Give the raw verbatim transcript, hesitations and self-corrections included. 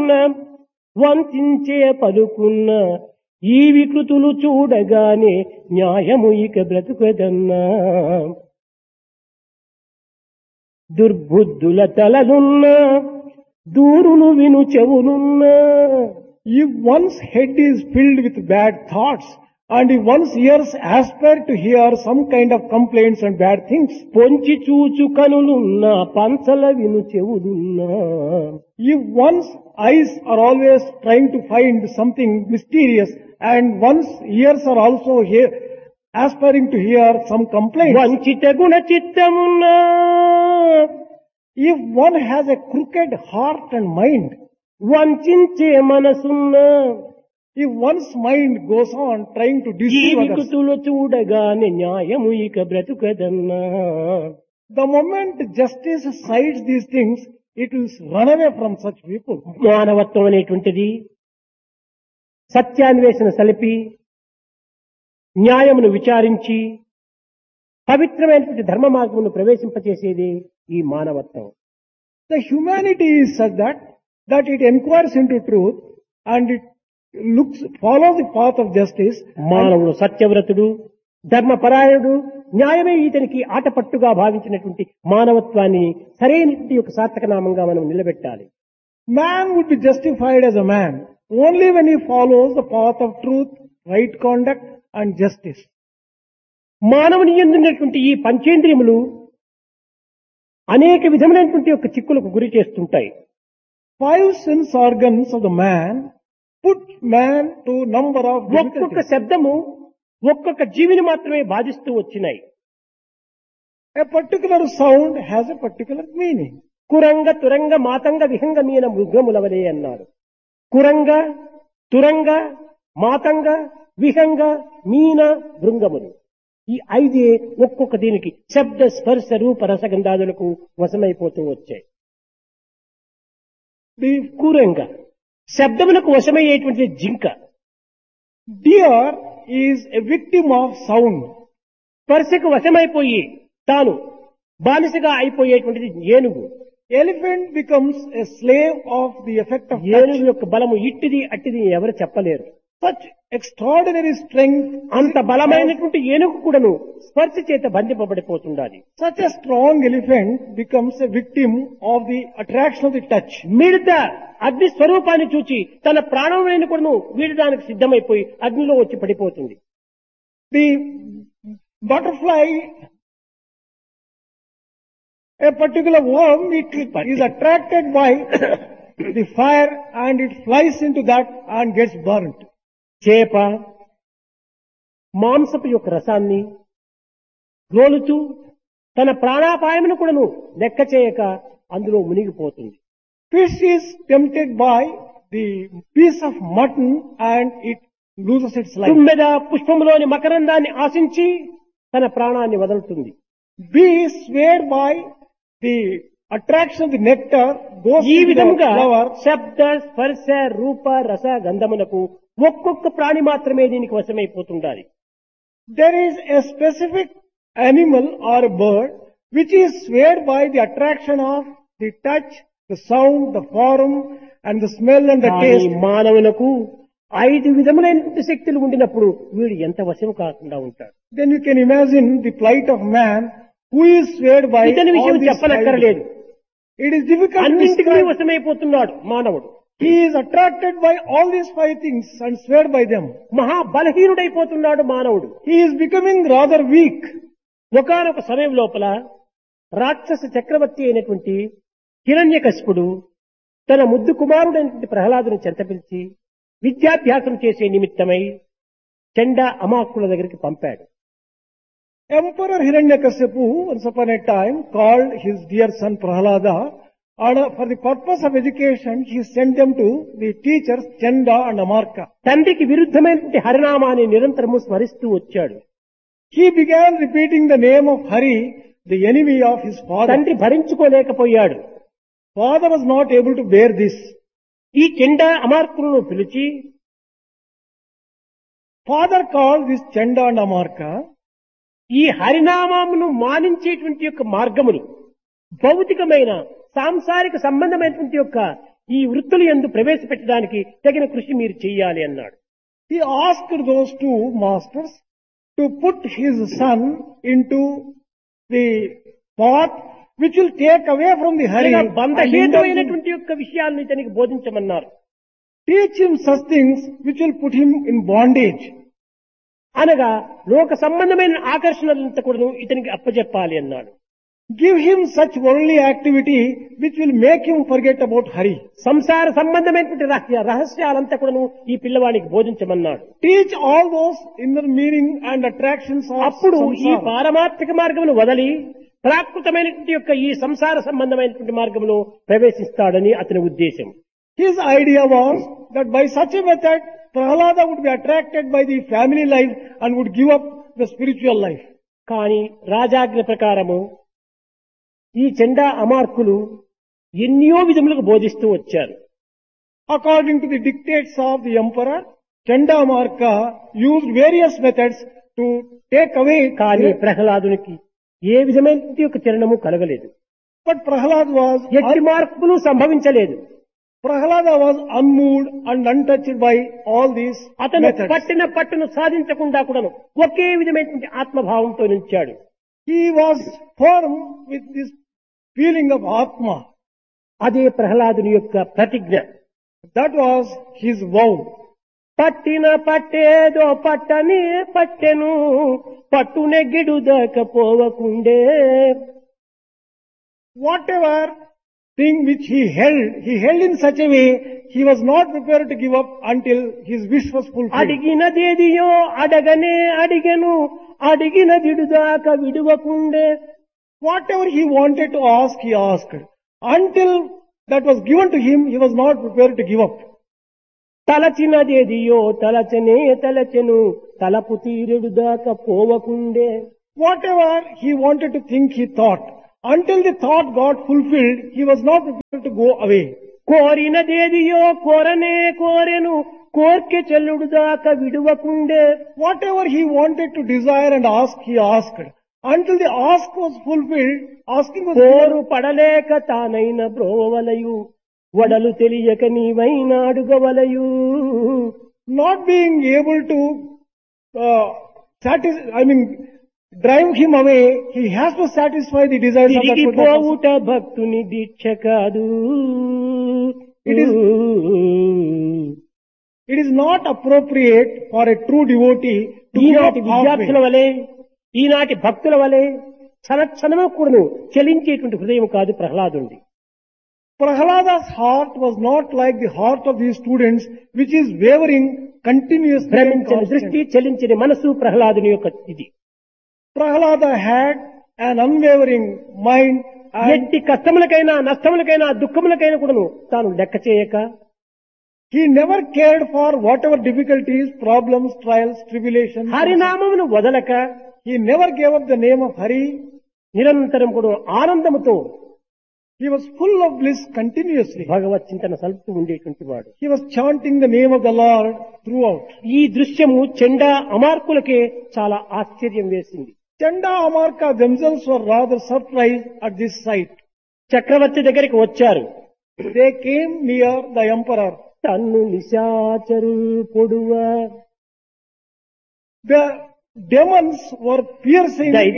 పలుకున్న వంచే పలుకున్న ఈ వికృతులు చూడగానే న్యాయము ఇక బ్రతుకదన్నా. దుర్బుద్ధుల తలలున్నా దూరును విను చెవులున్నా. If one's head is filled with bad thoughts, and if one's ears aspire to hear some kind of complaints and bad things, పొంచి చూచు కనులున్నా పంచల విను చెవులున్నా. if one's eyes are always trying to find something mysterious, and one's ears are also hear, aspiring to hear some complaints, వంచిత Guna చిత్తమున్నా. if one has a crooked heart and mind, వంచే మనసున్నా. if one's mind goes on trying to ఈ deceive others, వికృతులు చూడగానే న్యాయము ఇక బ్రతుకదన్నా. the moment justice sides these things, it will run away from such people. మానవత్వం అనేటువంటిది సత్యాన్వేషణ సలిపి న్యాయమును విచారించి పవిత్రమైనటువంటి ధర్మ మార్గమును ప్రవేశింపచేసేది ఈ మానవత్వం. The humanity is such that that it inquires into truth and it looks follows the path of justice. మానవుడు సత్యవ్రతుడు, ధర్మపరాయణుడు, న్యాయమే ఇతనికి ఆటపట్టుగా భావించినటువంటి మానవత్వాన్ని సరైనటువంటి ఒక సార్థక నామంగా మనం నిలబెట్టాలి. Man would be justified as a man only when he follows the path of truth, right conduct and justice. మానవుని యందున్నటువంటి ఈ పంచేంద్రియములు అనేక విధమైనటువంటి యొక్క చిక్కులకు గురి చేస్తుంటాయి. Five sense organs of the man put man to number of ఒక్కొక్క difficulties. శబ్దము ఒక్కొక్క జీవిని మాత్రమే బాధిస్తూ వచ్చినాయి. A particular sound has a particular meaning. కురంగ తురంగ మాతంగ విహంగ మీన మృగములవలే అన్నారు. కురంగ తురంగ మాతంగ విహంగ మీన భృంగములు ఈ ఐదే ఒక్కొక్క దీనికి శబ్ద స్పర్శ రూప రసగంధాదులకు వశమైపోతూ వచ్చాయి. The కురంగ శబ్దములకు వశమయ్యేటువంటి జింక, deer is a victim of sound. స్పర్శకు వశమైపోయి తాను బానిసగా అయిపోయేటువంటిది ఏనుగు. Elephant becomes a slave of the effect of touch. ఏనుగు యొక్క బలము ఇట్టిది అట్టిది ఎవరు చెప్పలేరు. Such extraordinary strength, అంత బలమైనటువంటి ఏనుగు కూడాను స్పర్శ చేత బంధింపబడిపోతుండాలి. such a strong elephant becomes a victim of the attraction of the touch. మిడత అగ్ని స్వరూపాన్ని చూచి తన ప్రాణమైన కూడాను వీడడానికి సిద్ధమైపోయి అగ్నిలో వచ్చి పడిపోతుంది. The butterfly, a particular worm, it is attracted by the fire and it flies into that and gets burnt. చేప మాంసపు యొక్క రసాన్ని రోలుతూ తన ప్రాణాపాయమును కూడాను లెక్క చేయక అందులో మునిగిపోతుంది. Fish is tempted by the piece of mutton and it loses its life. తుమ్మెద పుష్పములోని మకరందాన్ని ఆశించి తన ప్రాణాన్ని వదులుతుంది. Bee swayed by the attraction of the nectar goes ఈ to the విధంగా flower. శబ్ద స్పర్శ రూప రస గంధములకు ఒక్కొక్క ప్రాణి మాత్రమే దీనికి వశమైపోతుండాలి. There is a specific animal or a bird which is swayed by the attraction of the touch, the sound, the form and the smell and the కానీ taste. మానవులకు ఐదు విధములైనటువంటి శక్తులు ఉండినప్పుడు వీడు ఎంత వశం కాకుండా ఉంటాడు. Then you can imagine the plight of man who is swayed by ఇతని all విషయం these five. చెప్పనక్కర్లేదు. It is difficult to అన్నింటికీ describe. వశమైపోతున్నాడు మానవుడు. He is attracted by all these five things and swayed by them. మహా బలహీనుడైపోతున్నాడు మానవుడు. He is becoming rather weak. ఒకానొక సమయం లోపల రాక్షస చక్రవర్తి అయినటువంటి హిరణ్యకశిపుడు తన ముద్దు కుమారుడైనటువంటి ప్రహ్లాదుని చెంతపిలిచి విద్యాభ్యాసం చేసే నిమిత్తమై చండ అమాకుల దగ్గరికి పంపాడు. Emperor Hiranyakasipu once upon a time called his dear son Prahlada, and for the purpose of education he sent them to the teachers Chanda and Amarka. తండ్రికి విరుద్ధమైనటువంటి హరినామాన్ని నిరంతరము స్మరిస్తూ వచ్చాడు. He began repeating the name of Hari, the enemy of his father. తండ్రి భరించుకోలేకపోయాడు. Father was not able to bear this. ఈ చండ అమార్కులను పిలిచి Father called this Chanda and Amarka. ఈ హరినామమును మానించేటువంటి యొక్క మార్గములు భౌతికమైన సాంసారిక సంబంధమైనటువంటి యొక్క ఈ వృత్తులు యందు ప్రవేశపెట్టడానికి తగిన కృషి మీరు చెయ్యాలి అన్నాడు. He asked those two masters to put his son into the path which will take away from the hurry ఇలా and indulge him. బంధహేతువైనటువంటి యొక్క విషయాలను ఇతనికి బోధించమన్నారు. Teach him such things which will put him in bondage. అనగా లోక సంబంధమైన ఆకర్షణలంతా కూడా ఇతనికి అప్పచెప్పాలి అన్నాడు. Give him such worldly activity which will make him forget about hurry. సంసార సంబంధమైనటువంటి రహస్య రహస్యాలంతా కూడా ఈ పిల్లవాడికి బోధించమన్నాడు. Teach all those inner meaning and attractions of అప్పుడు ఈ samsara. పారమార్థిక మార్గమును వదలి ప్రాకృతమైనటువంటి యొక్క ఈ సంసార సంబంధమైనటువంటి మార్గంలో ప్రవేశిస్తాడని అతని ఉద్దేశం. His idea was that by such a method, Prahalada would be attracted by the family life and would give up the spiritual life. కానీ రాజాజ్ఞ ప్రకారము ఈ చెండా అమార్కులు ఎన్నో విధములకు బోధిస్తూ వచ్చారు. According to the dictates of the emperor, Chandamarka used various methods to take away. కానీ ప్రహ్లాదునికి ఏ విధమైన యొక్క చరణము కలగలేదు. But Prahalad was ఎట్టి మార్పులు సంభవించలేదు. Prahalada was unmoved and untouched by all these అతను methods. పట్టిన పట్టును సాధించకుండా కూడాను ఒకే విధమైనటువంటి ఆత్మభావంతో నిలిచాడు. He was firm with this feeling of Atma. అదే ప్రహ్లాదుని యొక్క ప్రతిజ్ఞ. That was his vow. పట్టిన పట్టేదో పట్టని పట్టెను పట్టునెగ్గిడు దాకపోవకుండే. Whatever thing which he held, he held in such a way, he was not prepared to give up until his wish was fulfilled. అడిగినదేదియో అడగనే అడిగెను అడిగినదిడు దాకా విడువకుండే. Whatever he wanted to ask, he asked. Until that was given to him, he was not prepared to give up. తలచినదేదియో తలచనే తలచెను తలపు తీరుడు దాకా పోవకుండే. Whatever he wanted to think, he thought. Until the thought got fulfilled, he was not prepared to go away. కోరినదేదియో కోరనే కోరెను కోర్కె చెల్లుడు దాకా విడువకుండే. Whatever he wanted to desire and ask, he asked. Until the ask was fulfilled, asking was కోరు పడలేక తానైన బ్రోవలయు వడలు తెలియక నీవైన అడుగవలయు. not being able to uh, satisfy, I mean, drive him away, he has to satisfy the desires of that particular person. తిరిగిపోవుట భక్తుని దీక్ష కాదు. It is, it is not appropriate for a true devotee to give up ఈనాటి విద్యార్థుల halfway. వలె ఈనాటి భక్తుల వలె క్షణక్షణము కూడాను చలించేటువంటి హృదయం కాదు ప్రహ్లాదుంది. Prahalada's heart was not like the heart of these students, which is wavering continuously. and భ్రమించని దృష్టి constantly. చెలించని మనసు ప్రహ్లాదుని యొక్క ఇది. Prahalada had an unwavering mind and ఎట్టి కష్టములకైనా నష్టములకైనా దుఃఖములకైనా కూడాను తాను లెక్క చేయక he never cared for whatever difficulties, problems, trials, tribulations. హరినామమును వదలక He never gave up the name of Hari. నిరంతరం కూడా ఆనందముతో He was full of bliss continuously. భగవత్ చింతన సలుపుతూ ఉండేటువంటి వాడు. He was chanting the name of the Lord throughout. ఈ దృశ్యము చెండా అమార్కులకే చాలా ఆశ్చర్యం వేసింది. Chanda Amarka themselves were rather surprised at this sight. చక్రవర్తి దగ్గరికి వచ్చారు. They came near the emperor. తన్ను నిశాచరు పొడువ The demons were piercing